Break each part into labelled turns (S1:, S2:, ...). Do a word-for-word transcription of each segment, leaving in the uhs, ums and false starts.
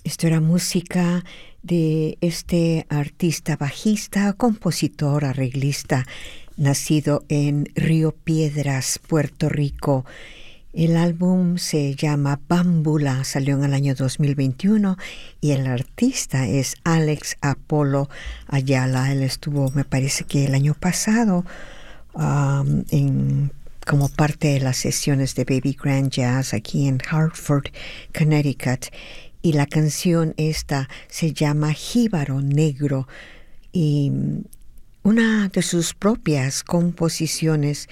S1: Esto era música de este artista bajista, compositor, arreglista, nacido en Río Piedras, Puerto Rico. El álbum se llama Bámbula, salió en el año dos mil veintiuno y el artista es Alex Apollo Ayala. Él estuvo, me parece que el año pasado, um, en, como parte de las sesiones de Baby Grand Jazz aquí en Hartford, Connecticut. Y la canción esta se llama Jíbaro Negro y una de sus propias composiciones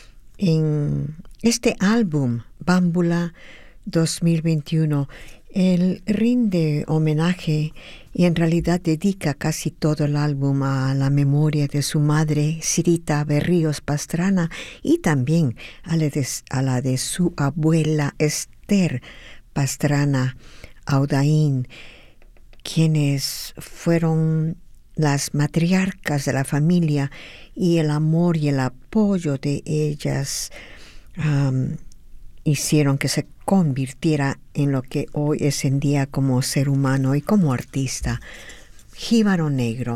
S1: en este álbum, Bámbula dos mil veintiuno. Él rinde homenaje y en realidad dedica casi todo el álbum a la memoria de su madre, Sirita Berríos Pastrana, y también a la de, a la de su abuela, Esther Pastrana Audain, quienes fueron las matriarcas de la familia, y el amor y el apoyo de ellas um, hicieron que se convirtiera en lo que hoy es en día como ser humano y como artista. Jíbaro Negro.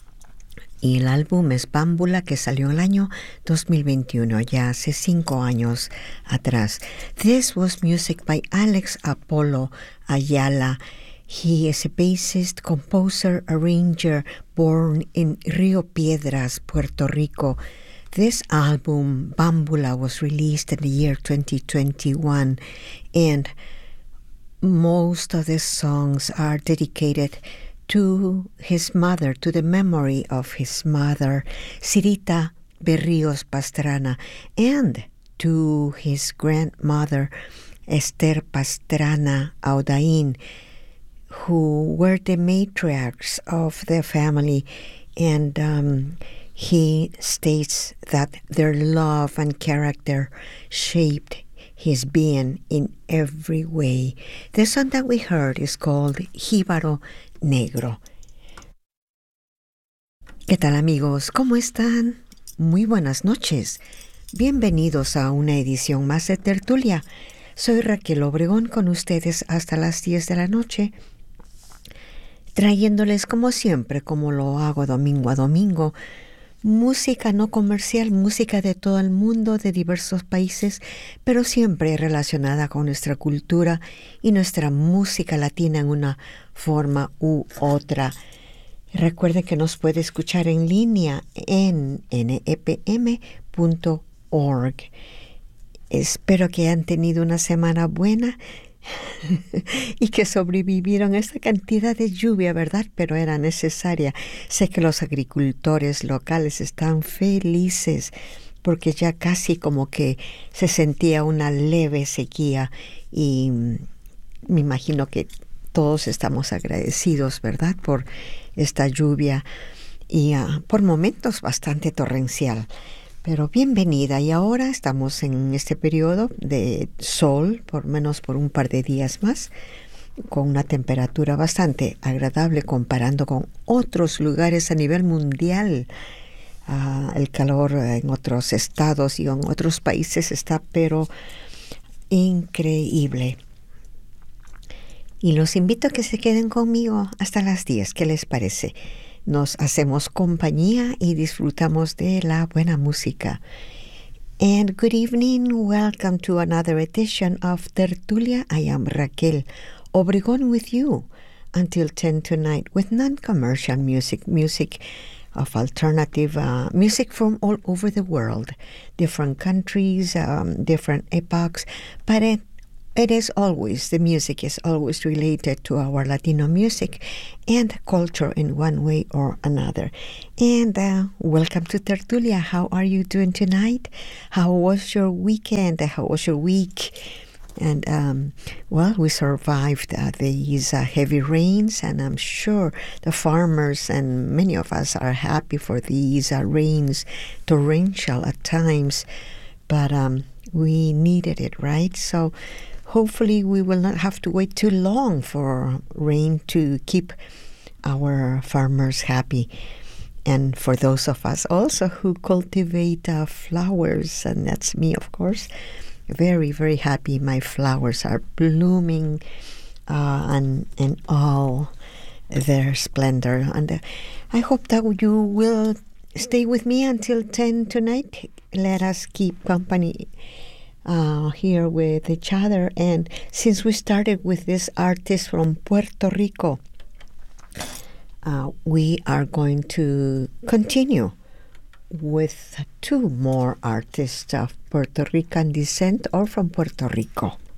S1: Y el álbum es Bámbula, que salió en el año dos mil veintiuno, ya hace cinco años atrás. This was music by Alex Apollo Ayala. He is a bassist, composer, arranger, born in Río Piedras, Puerto Rico. This album, Bámbula, was released in the year twenty twenty-one, and most of the songs are dedicated to his mother, to the memory of his mother, Sirita Berríos Pastrana, and to his grandmother, Esther Pastrana Audain, who were the matriarchs of the family. And um, he states that their love and character shaped his being in every way. The song that we heard is called Jíbaro Negro. ¿Qué tal, amigos? ¿Cómo están? Muy buenas noches. Bienvenidos a una edición más de Tertulia. Soy Raquel Obregón con ustedes hasta las diez de la noche, trayéndoles como siempre, como lo hago domingo a domingo, música no comercial, música de todo el mundo, de diversos países, pero siempre relacionada con nuestra cultura y nuestra música latina en una forma u otra. Recuerde que nos puede escuchar en línea en N E P M punto org. Espero que hayan tenido una semana buena y que sobrevivieron a esta cantidad de lluvia, ¿verdad? Pero era necesaria. Sé que los agricultores locales están felices porque ya casi como que se sentía una leve sequía y me imagino que todos estamos agradecidos, ¿verdad? Por esta lluvia y uh, por momentos bastante torrencial. Pero bienvenida, y ahora estamos en este periodo de sol, por menos por un par de días más, con una temperatura bastante agradable comparando con otros lugares a nivel mundial. Uh, el calor en otros estados y en otros países está pero increíble. Y los invito a que se queden conmigo hasta las diez. ¿Qué les parece? Nos hacemos compañía y disfrutamos de la buena música. And good evening, welcome to another edition of Tertulia. I am Raquel Obregón with you until ten tonight with non-commercial music, music of alternative uh, music from all over the world, different countries, um, different epochs, but it It is always, the music is always related to our Latino music and culture in one way or another. And uh, welcome to Tertulia. How are you doing tonight? How was your weekend? How was your week? And, um, well, we survived uh, these uh, heavy rains, and I'm sure the farmers and many of us are happy for these uh, rains, torrential at times. But um, we needed it, right? So hopefully we will not have to wait too long for rain to keep our farmers happy. And for those of us also who cultivate uh, flowers, and that's me, of course, very, very happy my flowers are blooming uh, and in all their splendor. And uh, I hope that you will stay with me until ten tonight. Let us keep company uh, here with each other. And since we started with this artist from Puerto Rico, uh, we are going to continue with two more artists of Puerto Rican descent or from Puerto Rico.